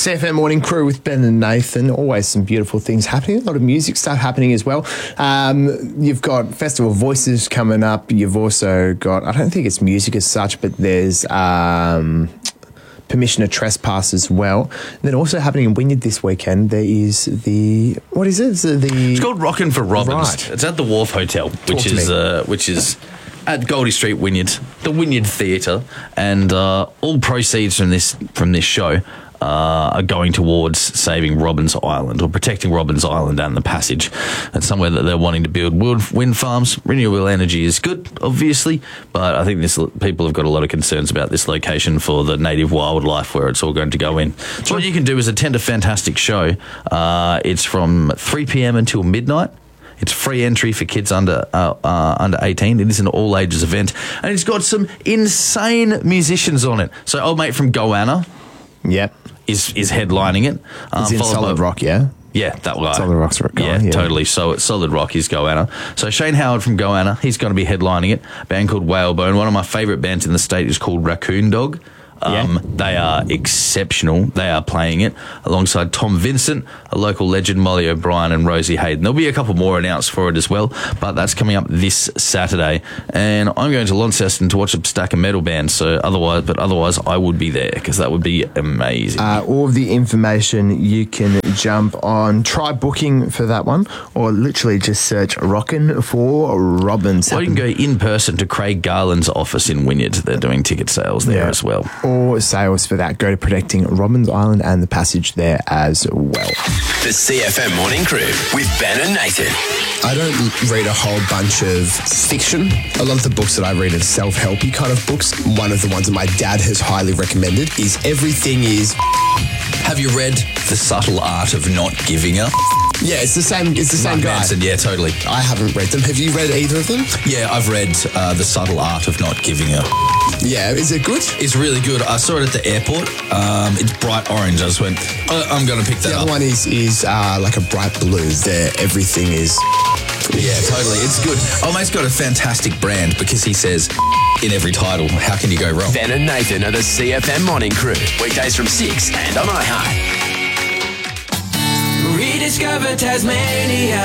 CFM Morning Crew with Ben and Nathan. Always some beautiful things happening. A lot of music stuff happening as well. You've got Festival Voices coming up. You've also got, I don't think it's music as such, but there's Permission to Trespass as well. And then also happening in Wynyard this weekend, there is what is it? It's called Rockin' for Robins. Right. It's at the Wharf Hotel, which is at Goldie Street, Wynyard, the Wynyard Theatre, and all proceeds from this show are going towards saving Robbins Island or protecting Robbins Island and the Passage. It's somewhere that they're wanting to build wind farms. Renewable energy is good, obviously, but I think people have got a lot of concerns about this location for the native wildlife where it's all going to go in. So what you can do is attend a fantastic show. It's from 3 p.m. until midnight. It's free entry for kids under 18. It is an all ages event, and it's got some insane musicians on it. So old mate from Goanna, yep, is headlining it. It's in Solid Rock, yeah. Yeah, that guy. Solid Rock's guy. Yeah, totally. So it's Solid Rock is Goanna. So Shane Howard from Goanna, he's going to be headlining it. A band called Whalebone. One of my favourite bands in the state is called Raccoon Dog. They are exceptional. They are playing it alongside Tom Vincent, a local legend, Molly O'Brien and Rosie Hayden. There'll be a couple more announced for it as well, but that's coming up this Saturday. And I'm going to Launceston to watch a stack of metal bands. So otherwise I would be there because that would be amazing. All of the information you can jump on. Try booking for that one, or literally just search Rockin' for Robins. Or you can go in person to Craig Garland's office in Wynyard. They're doing ticket sales there as well. Or sales for that. Go to Protecting Robbins Island and the Passage there as well. The CFM Morning Crew with Ben and Nathan. I don't read a whole bunch of fiction. A lot of the books that I read are self-helpy kind of books. One of the ones that my dad has highly recommended is Everything Is... Have you read The Subtle Art of Not Giving Up? Yeah, it's the same Mark guy. Manson, yeah, totally. I haven't read them. Have you read either of them? Yeah, I've read The Subtle Art of Not Giving Up. Yeah, is it good? It's really good. I saw it at the airport. It's bright orange. I just went, I'm going to pick that The up. other one is like a bright blue. There, Everything Is... Yeah, totally. It's good. Oh, mate's got a fantastic brand because he says in every title, how can you go wrong? Ben and Nathan are the CFM Morning Crew. Weekdays from 6 and on iHeart. Rediscover Tasmania.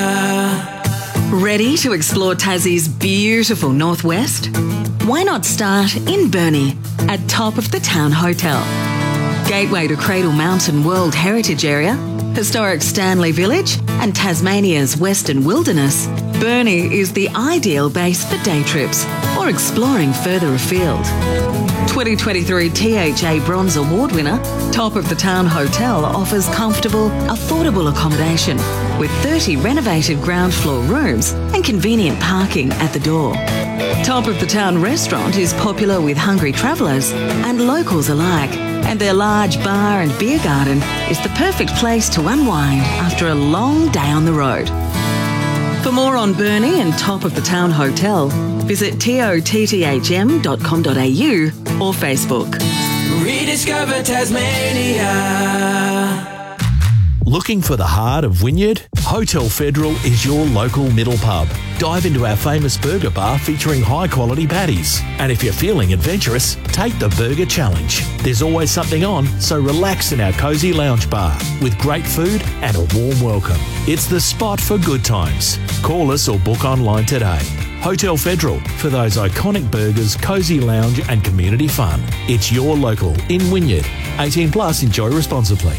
Ready to explore Tassie's beautiful northwest? Why not start in Burnie at Top of the Town Hotel? Gateway to Cradle Mountain World Heritage Area, historic Stanley Village and Tasmania's Western Wilderness, Burnie is the ideal base for day trips or exploring further afield. 2023 THA Bronze Award winner, Top of the Town Hotel offers comfortable, affordable accommodation with 30 renovated ground floor rooms and convenient parking at the door. Top of the Town Restaurant is popular with hungry travellers and locals alike, and their large bar and beer garden is the perfect place to unwind after a long day on the road. For more on Burnie and Top of the Town Hotel, visit totthm.com.au or Facebook. Rediscover Tasmania. Looking for the heart of Wynyard? Hotel Federal is your local middle pub. Dive into our famous burger bar featuring high-quality patties. And if you're feeling adventurous, take the Burger Challenge. There's always something on, so relax in our cosy lounge bar with great food and a warm welcome. It's the spot for good times. Call us or book online today. Hotel Federal, for those iconic burgers, cosy lounge and community fun. It's your local in Wynyard. 18 plus, enjoy responsibly.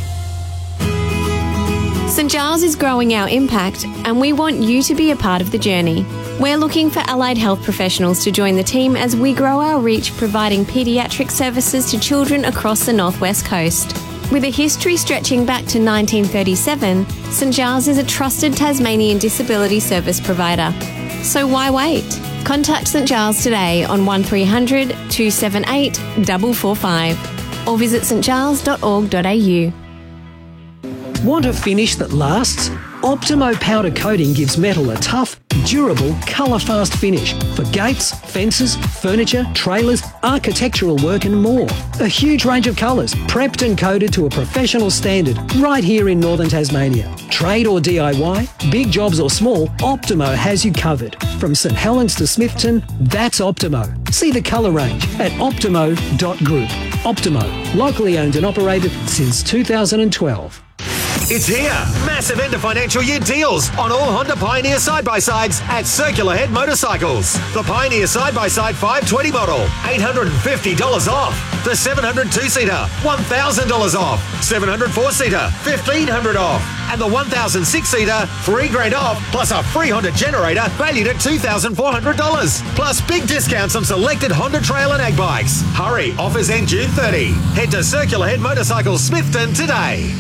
St Giles is growing our impact and we want you to be a part of the journey. We're looking for allied health professionals to join the team as we grow our reach, providing paediatric services to children across the Northwest Coast. With a history stretching back to 1937, St Giles is a trusted Tasmanian disability service provider. So why wait? Contact St Giles today on 1300 278 445 or visit stgiles.org.au. Want a finish that lasts? Optimo powder coating gives metal a tough, durable, colour-fast finish for gates, fences, furniture, trailers, architectural work and more. A huge range of colours, prepped and coded to a professional standard, right here in Northern Tasmania. Trade or DIY, big jobs or small, Optimo has you covered. From St Helens to Smithton, that's Optimo. See the colour range at optimo.group. Optimo, locally owned and operated since 2012. It's here. Massive end of financial year deals on all Honda Pioneer side-by-sides at Circular Head Motorcycles. The Pioneer side-by-side 520 model, $850 off. The 700 2-seater, $1,000 off. 700 4-seater, $1,500 off. And the 1,000 6-seater, $3,000 off, plus a free Honda generator valued at $2,400. Plus big discounts on selected Honda Trail and Ag bikes. Hurry, offers end June 30. Head to Circular Head Motorcycles Smithton today.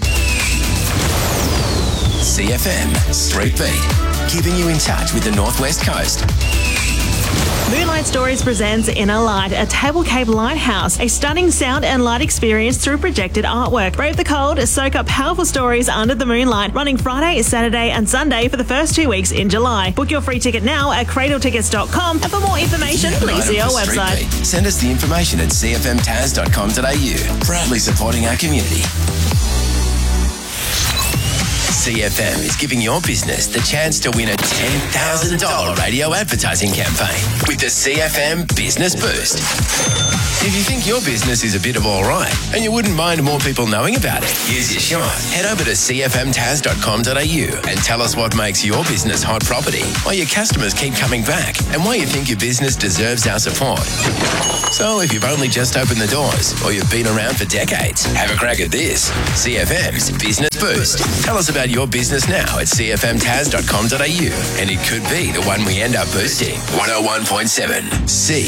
CFM Street Beat, keeping you in touch with the Northwest Coast. Moonlight Stories presents Inner Light, a Table Cape lighthouse, a stunning sound and light experience through projected artwork. Brave the cold, soak up powerful stories under the moonlight, running Friday, Saturday and Sunday for the first 2 weeks in July. Book your free ticket now at cradletickets.com, and for more information, please see our website. Send us the information at cfmtaz.com.au, proudly supporting our community. CFM is giving your business the chance to win a $10,000 radio advertising campaign with the CFM Business Boost. If you think your business is a bit of all right and you wouldn't mind more people knowing about it, here's your shot. Head over to cfmtaz.com.au and tell us what makes your business hot property, why your customers keep coming back, and why you think your business deserves our support. So if you've only just opened the doors or you've been around for decades, have a crack at this. CFM's Business Boost. Tell us about your business now at cfmtaz.com.au, and it could be the one we end up boosting. 101.7 C